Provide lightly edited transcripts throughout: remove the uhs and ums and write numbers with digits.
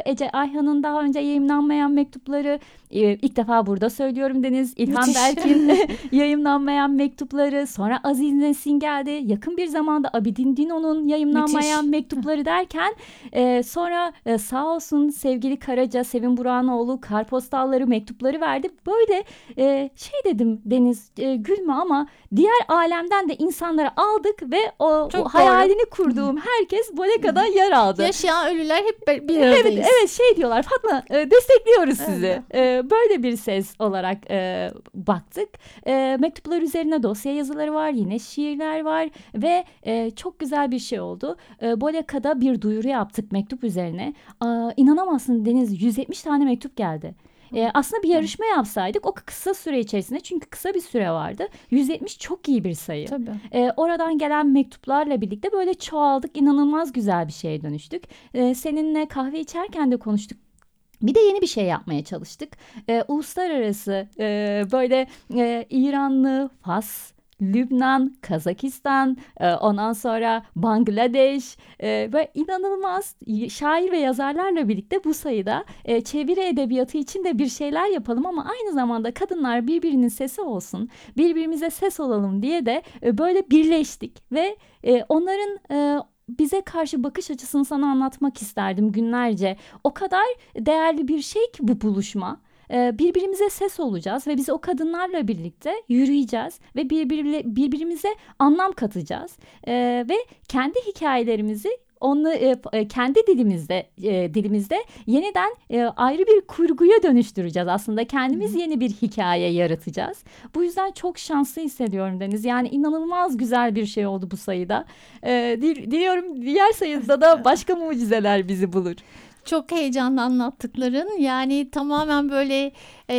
Ece Ayhan'ın daha önce yayımlanmayan mektupları, ilk defa burada söylüyorum Deniz, İlhan Müthiş. Berk'in yayımlanmayan mektupları, sonra Aziz Nesin geldi, yakın bir zamanda Abidin Dino'nun yayımlanmayan mektupları derken sonra sağ olsun sevgili Karaca, Sevin Burhanoğlu kartpostalları, mektupları verdi. Böyle dedim Deniz, gülme ama diğer alemden de insanları aldık ve o hayalini kurduğum herkes Boleka'da yer aldı. Yaşayan ölüler hep bir aradayız. Evet diyorlar, Fatma destekliyoruz sizi. Böyle bir ses olarak baktık. Mektuplar üzerine dosya yazıları var, yine şiirler var ve çok güzel bir şey oldu. Boleka'da bir duyuru yaptık mektup üzerine. İnanamazsın Deniz, 170 tane mektup geldi. Aslında bir yarışma yapsaydık o kısa süre içerisinde, çünkü kısa bir süre vardı. 170 çok iyi bir sayı. Oradan gelen mektuplarla birlikte böyle çoğaldık. İnanılmaz güzel bir şeye dönüştük. Seninle kahve içerken de konuştuk. Bir de yeni bir şey yapmaya çalıştık. Uluslararası böyle İranlı, Fas, Lübnan, Kazakistan, ondan sonra Bangladeş ve inanılmaz şair ve yazarlarla birlikte bu sayıda çeviri edebiyatı için de bir şeyler yapalım ama aynı zamanda kadınlar birbirinin sesi olsun, birbirimize ses olalım diye de böyle birleştik ve onların bize karşı bakış açısını sana anlatmak isterdim günlerce. O kadar değerli bir şey ki bu buluşma. Birbirimize ses olacağız ve biz o kadınlarla birlikte yürüyeceğiz ve birbirimize anlam katacağız. Ve kendi hikayelerimizi kendi dilimizde yeniden ayrı bir kurguya dönüştüreceğiz. Aslında kendimiz yeni bir hikaye yaratacağız. Bu yüzden çok şanslı hissediyorum Deniz. Yani inanılmaz güzel bir şey oldu bu sayıda. Diliyorum diğer sayıda da başka mucizeler bizi bulur. Çok heyecanlı anlattıkların, yani tamamen böyle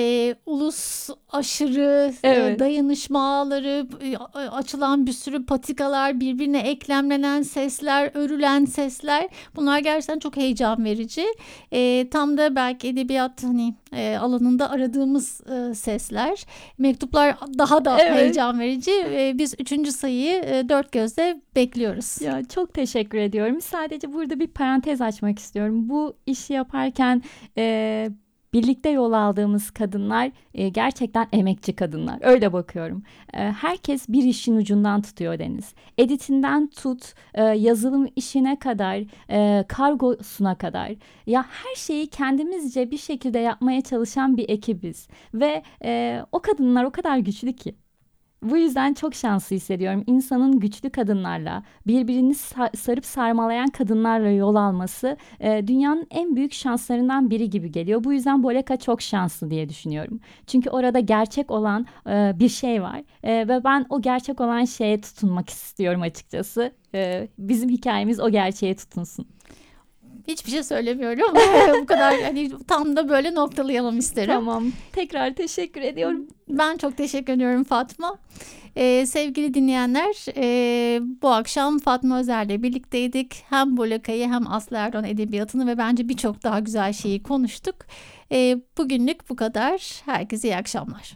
ulus aşırı dayanışma ağları, açılan bir sürü patikalar, birbirine eklemlenen sesler, örülen sesler, bunlar gerçekten çok heyecan verici. Tam da belki edebiyat alanında aradığımız sesler. Mektuplar daha da heyecan verici. Biz 3. sayıyı dört gözle bekliyoruz. Ya çok teşekkür ediyorum. Sadece burada bir parantez açmak istiyorum. Bu işi yaparken birlikte yol aldığımız kadınlar gerçekten emekçi kadınlar. Öyle bakıyorum. Herkes bir işin ucundan tutuyor Deniz. Editinden tut, yazılım işine kadar, kargosuna kadar. Ya her şeyi kendimizce bir şekilde yapmaya çalışan bir ekibiz. Ve o kadınlar o kadar güçlü ki. Bu yüzden çok şanslı hissediyorum. İnsanın güçlü kadınlarla, birbirini sarıp sarmalayan kadınlarla yol alması dünyanın en büyük şanslarından biri gibi geliyor. Bu yüzden Boleka çok şanslı diye düşünüyorum. Çünkü orada gerçek olan bir şey var ve ben o gerçek olan şeye tutunmak istiyorum açıkçası. Bizim hikayemiz o gerçeğe tutunsun. Hiçbir şey söylemiyorum. Bu kadar, tam da böyle noktalayalım isterim. Tamam. Tekrar teşekkür ediyorum. Ben çok teşekkür ediyorum Fatma. Sevgili dinleyenler, bu akşam Fatma Özer'le birlikteydik. Hem Boleka'yı hem Aslı Erdoğan edebiyatını ve bence birçok daha güzel şeyi konuştuk. Bugünlük bu kadar. Herkese iyi akşamlar.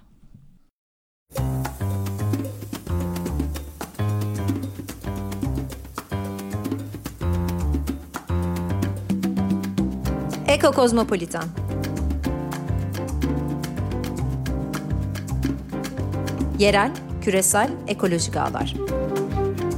Eko Kozmopolitan. Yerel, küresel, ekolojik ağlar.